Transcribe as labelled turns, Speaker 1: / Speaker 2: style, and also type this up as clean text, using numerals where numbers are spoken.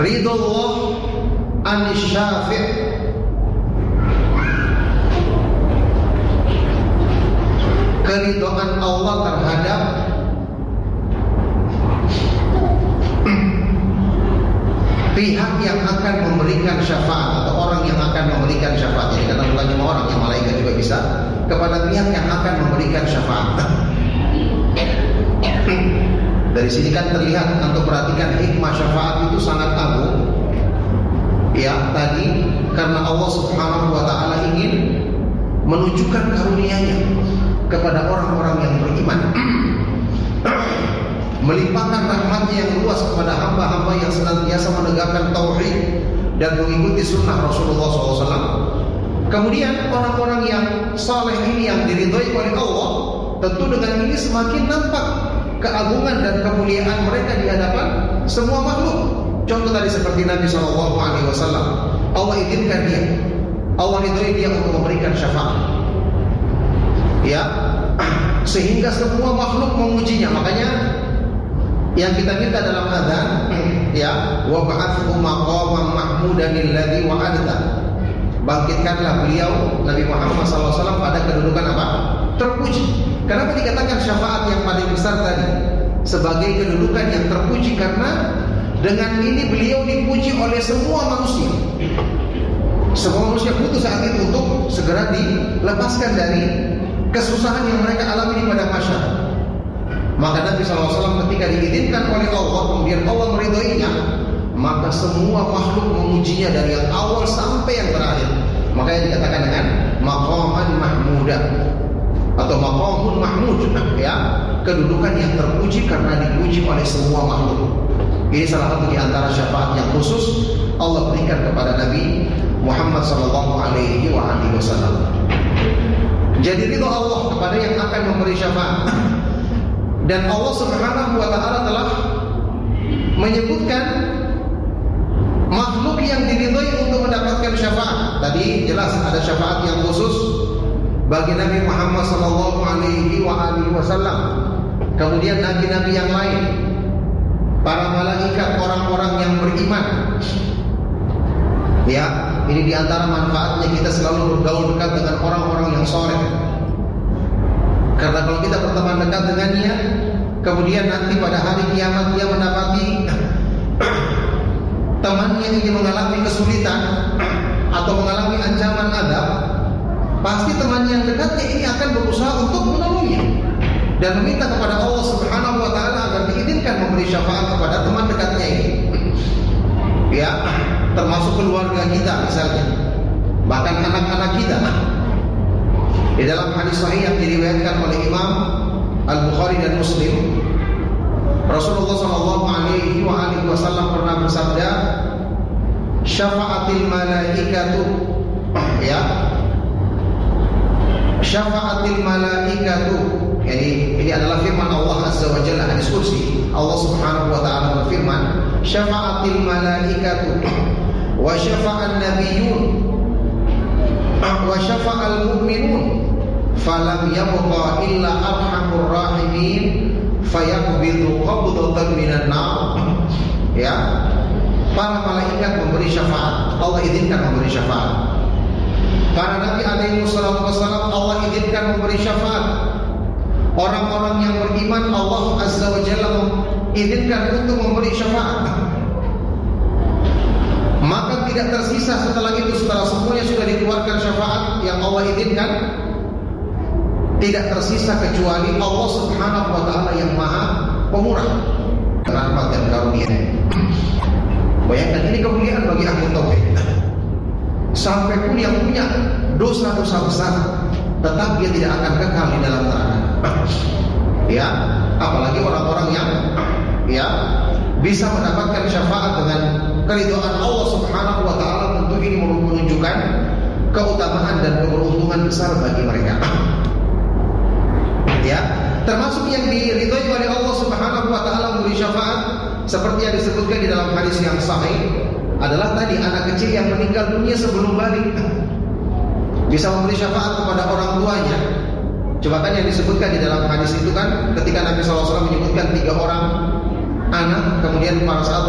Speaker 1: ridullah anisyafi', keridhaan Allah terhadap pihak yang akan memberikan syafaat atau orang yang akan memberikan syafaat. Jadi karena bukan cuma orang, yang malaikat juga bisa, kepada pihak yang akan memberikan syafaat. Dari sini kan terlihat, untuk perhatikan hikmah syafaat itu sangat agung. Ya, tadi karena Allah Subhanahu wa taala ingin menunjukkan karunia-Nya kepada orang-orang yang beriman, melimpahkan rahmat-Nya yang luas kepada hamba-hamba yang senantiasa menegakkan tauhid dan mengikuti sunnah Rasulullah SAW. Kemudian orang-orang yang saleh ini yang diridhoi oleh Allah, tentu dengan ini semakin nampak keagungan dan kemuliaan mereka di hadapan semua makhluk. Contoh tadi seperti Nabi SAW, Allah izinkan dia, Allah ridhoi dia untuk memberikan syafaat, ya, sehingga semua makhluk memujinya. Makanya yang kita minta dalam adzan, ya, wa ba'athu maqaman mahmudan alladzi wa'adta, bangkitkanlah beliau Nabi Muhammad SAW pada kedudukan apa? Terpuji. Kenapa dikatakan syafaat yang paling besar tadi sebagai kedudukan yang terpuji? Karena dengan ini beliau dipuji oleh semua manusia. Semua manusia butuh saat itu untuk segera dilepaskan dari kesusahan yang mereka alami di padang mahsyar. Maka Nabi SAW ketika diizinkan oleh Allah, kemudian Allah meridhoinya, maka semua makhluk memujinya dari yang awal sampai yang terakhir. Makanya dikatakan dengan maqaman mahmudah atau maqamun mahmud, ya, kedudukan yang terpuji karena dipuji oleh semua makhluk. Ini salah satu di antara syafaat yang khusus Allah berikan kepada Nabi Muhammad SAW. Jadi ridho Allah kepada yang akan memberi syafaat. Dan Allah Subhanahu wa taala telah menyebutkan makhluk yang diridhoi untuk mendapatkan syafaat. Tadi jelas ada syafaat yang khusus bagi Nabi Muhammad SAW. Kemudian nabi-nabi yang lain, para malaikat, orang-orang yang beriman. Ya, ini di antara manfaatnya kita selalu bergaul dekat dengan orang-orang yang saleh. Karena kalau kita berteman dekat dengannya, kemudian nanti pada hari kiamat dia mendapati temannya ini mengalami kesulitan atau mengalami ancaman azab, pasti teman yang dekatnya ini akan berusaha untuk menolongnya dan meminta kepada Allah Subhanahu wa taala agar diizinkan memberi syafaat kepada teman dekatnya ini. Ya, termasuk keluarga kita misalnya, bahkan anak-anak kita. Di dalam hadis sahih yang diriwayatkan oleh Imam Al-Bukhari dan Muslim, Rasulullah SAW pernah bersabda, syafa'atil malaikatu, ya, syafa'atil malaikatu. Ini adalah firman Allah Azza wa Jalla, hadis kursi. Allah Subhanahu wa taala berfirman, syafa'atil malaikatu wa syafa'an nabiyyun wa syafa'al mu'minun falam yabqa illa arhamur rahimin fayaqbidu qabdatan minan nar. Ya, para malaikat memberi syafaat, Allah izinkan memberi syafaat. Para nabi alaihi wassalam Allah izinkan memberi syafaat. Orang-orang yang beriman Allah Azza wa Jalla izinkan untuk memberi syafaat. Maka tidak tersisa setelah itu, setelah semuanya sudah dikeluarkan syafaat yang Allah izinkan, tidak tersisa kecuali Allah Subhanahu wa taala yang Maha Pemurah rahmat dan karunia. Bayangkan ini kemuliaan bagi ahli tauhid. Sampai pun yang punya dosa-dosa besar tetap dia tidak akan kekal di dalam neraka. Ya, apalagi orang-orang yang ya bisa mendapatkan syafaat dengan keridhaan Allah Subhanahu wa taala, tentu ini menunjukkan keutamaan dan keberuntungan besar bagi mereka. Ya, termasuk yang diridhoi oleh Allah Subhanahu wa taala memberi syafaat seperti yang disebutkan di dalam hadis yang sahih adalah tadi anak kecil yang meninggal dunia sebelum balik bisa memberi syafaat kepada orang tuanya. Coba kan yang disebutkan di dalam hadis itu kan ketika Nabi SAW menyebutkan 3 orang anak, kemudian para sahabat